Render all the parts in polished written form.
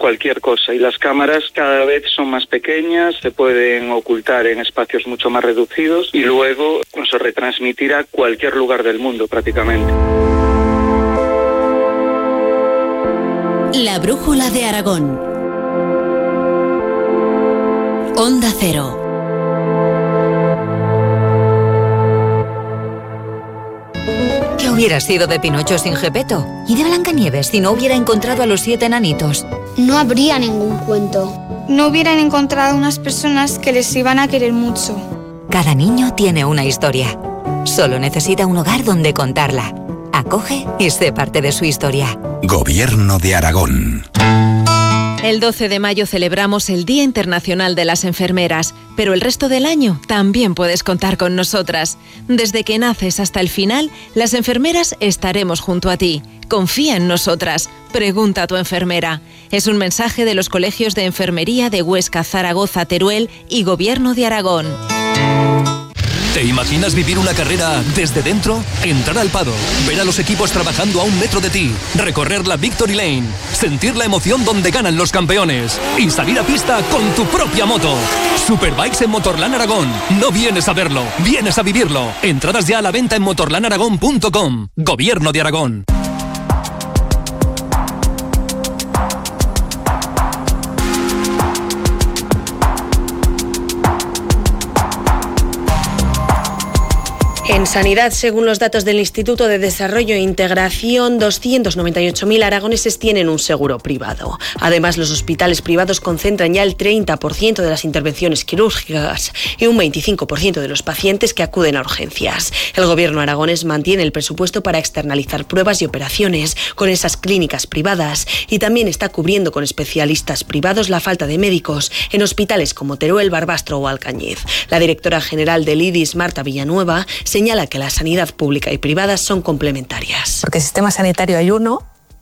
cualquier cosa, y las cámaras cada vez son más pequeñas, se pueden ocultar en espacios mucho más reducidos y luego se retransmitir a cualquier lugar del mundo prácticamente. La brújula de Aragón. Onda Cero. ¿Qué hubiera sido de Pinocho sin Gepetto? ¿Y de Blancanieves si no hubiera encontrado a los 7 enanitos? No habría ningún cuento. No hubieran encontrado unas personas que les iban a querer mucho. Cada niño tiene una historia. Solo necesita un hogar donde contarla. Acoge y sé parte de su historia. Gobierno de Aragón. El 12 de mayo celebramos el Día Internacional de las Enfermeras, pero el resto del año también puedes contar con nosotras. Desde que naces hasta el final, las enfermeras estaremos junto a ti. Confía en nosotras. Pregunta a tu enfermera. Es un mensaje de los colegios de enfermería de Huesca, Zaragoza, Teruel y Gobierno de Aragón. ¿Te imaginas vivir una carrera desde dentro? Entrar al paddock, ver a los equipos trabajando a un metro de ti, recorrer la Victory Lane, sentir la emoción donde ganan los campeones y salir a pista con tu propia moto. Superbikes en Motorland Aragón. No vienes a verlo, vienes a vivirlo. Entradas ya a la venta en motorlandaragón.com. Gobierno de Aragón. En sanidad, según los datos del Instituto de Desarrollo e Integración, 298.000 aragoneses tienen un seguro privado. Además, los hospitales privados concentran ya el 30% de las intervenciones quirúrgicas y un 25% de los pacientes que acuden a urgencias. El Gobierno aragonés mantiene el presupuesto para externalizar pruebas y operaciones con esas clínicas privadas y también está cubriendo con especialistas privados la falta de médicos en hospitales como Teruel, Barbastro o Alcañiz. La directora general del IDIS, Marta Villanueva, señala que la sanidad pública y privada son complementarias. Porque el sistema sanitario hay uno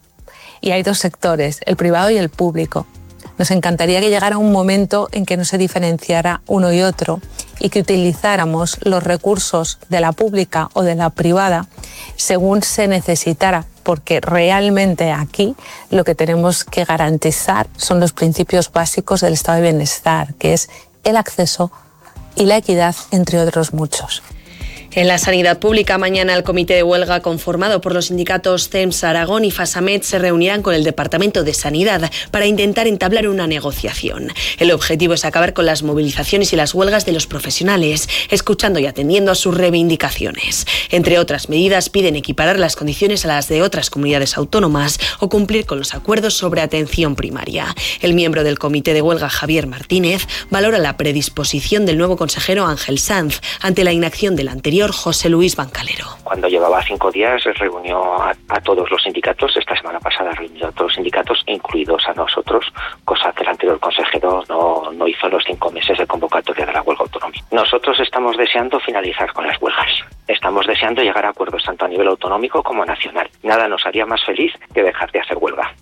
y hay dos sectores, el privado y el público. Nos encantaría que llegara un momento en que no se diferenciara uno y otro y que utilizáramos los recursos de la pública o de la privada según se necesitara, porque realmente aquí lo que tenemos que garantizar son los principios básicos del estado de bienestar, que es el acceso y la equidad, entre otros muchos. En la sanidad pública, mañana el comité de huelga conformado por los sindicatos CEMS Aragón y Fasamed se reunirán con el Departamento de Sanidad para intentar entablar una negociación. El objetivo es acabar con las movilizaciones y las huelgas de los profesionales, escuchando y atendiendo a sus reivindicaciones. Entre otras medidas, piden equiparar las condiciones a las de otras comunidades autónomas o cumplir con los acuerdos sobre atención primaria. El miembro del comité de huelga, Javier Martínez, valora la predisposición del nuevo consejero Ángel Sanz ante la inacción del anterior José Luis Bancalero. Cuando llevaba 5 días reunió a todos los sindicatos. Esta semana pasada reunió a todos los sindicatos, incluidos a nosotros, cosa que el anterior consejero no hizo en los 5 meses de convocatoria de la huelga autonómica. Nosotros estamos deseando finalizar con las huelgas. Estamos deseando llegar a acuerdos tanto a nivel autonómico como nacional. Nada nos haría más feliz que dejar de hacer huelga.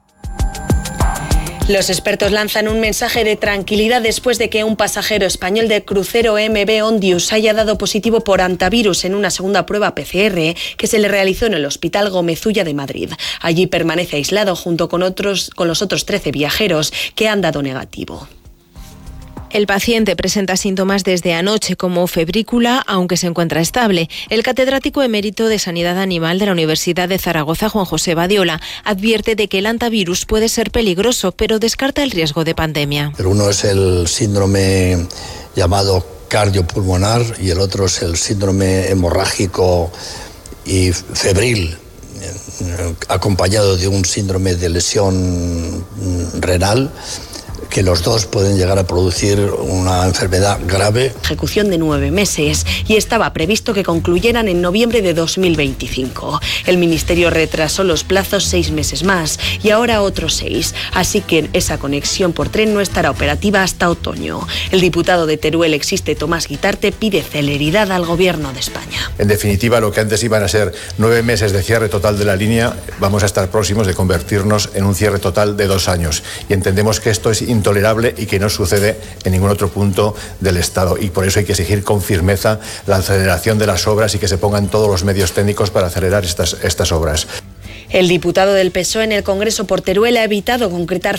Los expertos lanzan un mensaje de tranquilidad después de que un pasajero español de crucero MV Ondius haya dado positivo por hantavirus en una segunda prueba PCR que se le realizó en el Hospital Gómez Ulla de Madrid. Allí permanece aislado junto con los otros 13 viajeros que han dado negativo. El paciente presenta síntomas desde anoche como febrícula, aunque se encuentra estable. El catedrático emérito de Sanidad Animal de la Universidad de Zaragoza, Juan José Badiola, advierte de que el hantavirus puede ser peligroso, pero descarta el riesgo de pandemia. Pero uno es el síndrome llamado cardiopulmonar y el otro es el síndrome hemorrágico y febril, acompañado de un síndrome de lesión renal, que los dos pueden llegar a producir una enfermedad grave. Ejecución de 9 meses y estaba previsto que concluyeran en noviembre de 2025. El Ministerio retrasó los plazos 6 meses más y ahora otros 6, así que esa conexión por tren no estará operativa hasta otoño. El diputado de Teruel Existe, Tomás Guitarte, pide celeridad al Gobierno de España. En definitiva, lo que antes iban a ser 9 meses de cierre total de la línea, vamos a estar próximos de convertirnos en un cierre total de 2 años. Y entendemos que esto es intolerable y que no sucede en ningún otro punto del Estado, y por eso hay que exigir con firmeza la aceleración de las obras y que se pongan todos los medios técnicos para acelerar estas obras. El diputado del PSOE en el Congreso por Teruel ha evitado concretar